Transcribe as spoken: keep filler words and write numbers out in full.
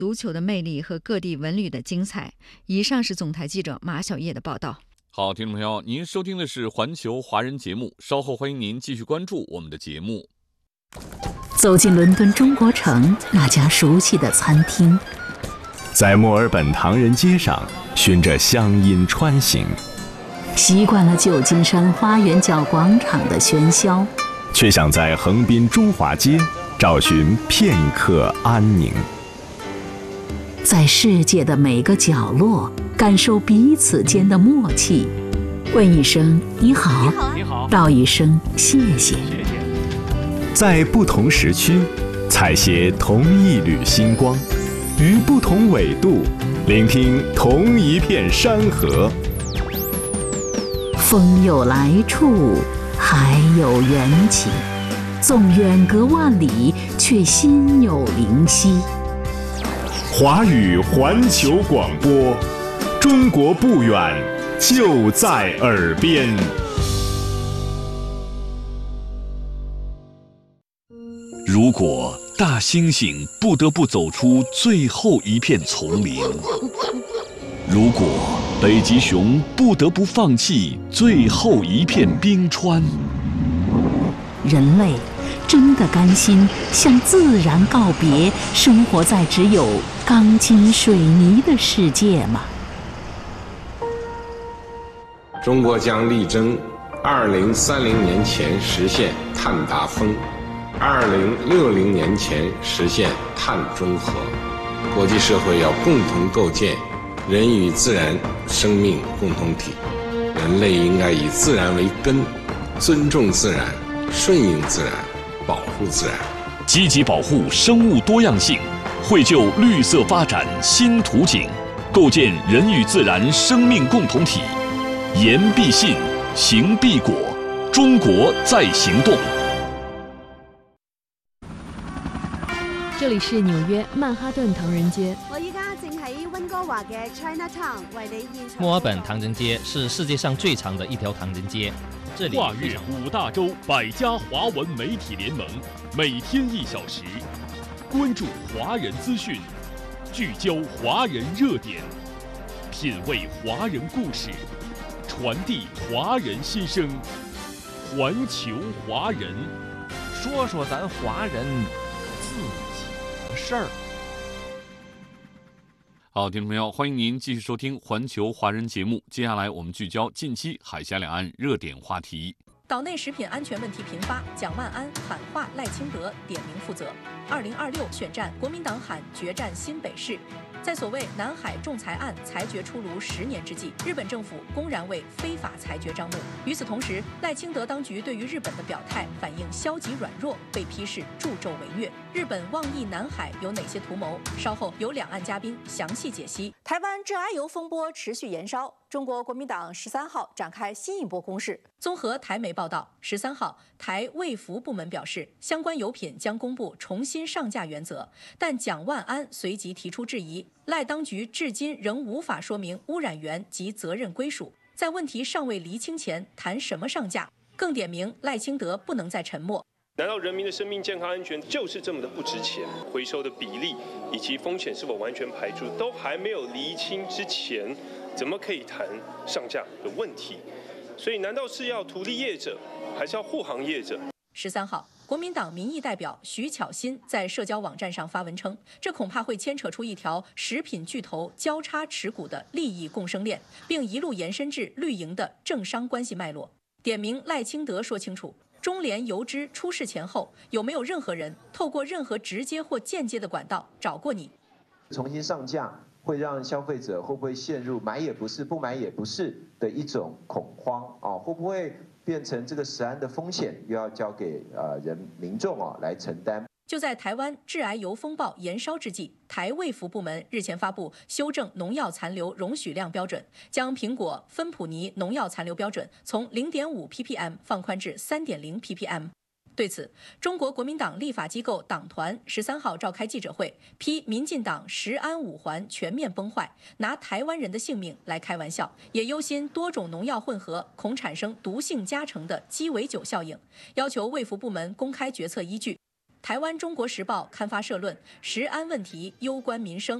足球的魅力和各地文旅的精彩。以上是总台记者马小叶的报道。 好，听众朋友，您收听的是环球华人节目，稍后欢迎您继续关注我们的节目。 走进伦敦中国城那家熟悉的餐厅， 在墨尔本唐人街上循着乡音穿行， 习惯了旧金山花园角广场的喧嚣， 却想在横滨中华街找寻片刻安宁。 在世界的每个角落感受彼此间的默契，问一声你好， 你好， 道一声谢谢。 谢谢。 在不同时区采撷同一缕星光，于不同纬度聆听同一片山河。 风有来处，海有缘起，纵远隔万里，却心有灵犀。 华语环球广播，中国不远，就在耳边。 如果大猩猩不得不走出最后一片丛林，如果北极熊不得不放弃最后一片冰川， 人类真的甘心向自然告别，生活在只有钢筋水泥的世界吗？ 中国将力争二零三零年前实现碳达峰，二零六零年前实现碳中和。国际社会要共同构建人与自然生命共同体，人类应该以自然为根，尊重自然，顺应自然，保护自然， 积极保护生物多样性，绘就绿色发展新图景，构建人与自然生命共同体。言必信，行必果，中国在行动。 这里是纽约曼哈顿唐人街。 我依家正喺温哥華嘅 Chinatown 為你現場。 墨爾本唐人街是世界上最長的一條唐人街，這裡跨越五大洲百家華文媒體聯盟，每天一小時，關注華人資訊，聚焦華人熱點，品味華人故事，傳遞華人心聲，環球華人， 說說咱華人自己的事兒。 好，听众朋友，歡迎您繼續收聽環球華人節目。接下來我們聚焦近期海峽兩岸熱點話題。 島內食品安全問題頻發，蔣萬安喊話賴清德點名負責。二零二六選戰，國民黨喊決戰新北市。在所謂南海仲裁案裁決出爐十年之際，日本政府公然為非法裁決張目。與此同時，賴清德當局對於日本的表態反應消極軟弱，被批是助紂為虐。日本妄議南海有哪些圖謀？稍後有兩岸嘉賓詳細解析。台灣致癌油風波持續延燒，中國國民黨十三號展開新一波攻勢。綜合台媒報道，十三號台衛福部門表示，相關油品將公布重新上架原則，但蔣萬安隨即提出質疑。賴當局至今仍無法說明污染源及責任歸屬，在問題尚未釐清前談什麼上架？更點名賴清德不能再沉默。 難道人民的生命健康安全就是這麼的不值錢？回收的比例以及風險是否完全排除都還沒有釐清之前，怎麼可以談上架的問題？所以難道是要圖利業者，還是要護航業者？ 十三號，國民黨民意代表徐巧芯在社交網站上發文稱，這恐怕會牽扯出一條食品巨頭交叉持股的利益共生鏈，並一路延伸至綠營的政商關係脈絡。點名賴清德說清楚，中聯油脂出事前後，有沒有任何人透過任何直接或間接的管道找過你？ 重新上架會讓消費者會不會陷入買也不是不買也不是的一種恐慌啊？會不會變成這個食安的風險又要交給呃人民眾啊來承擔？ 就在台灣致癌油風暴延燒之際，台衛福部門日前發布修正農藥殘留容許量標準，將蘋果、芬普尼農藥殘留標準從零點五 ppm 放寬至三點零 ppm。對此，中國國民黨立法機構黨團十三號召開記者會，批民進黨食安五環全面崩壞，拿台灣人的性命來開玩笑，也憂心多種農藥混合恐產生毒性加成的雞尾酒效應，要求衛福部門公開決策依據。 台湾《中国时报》刊发社论：食安问题攸关民生。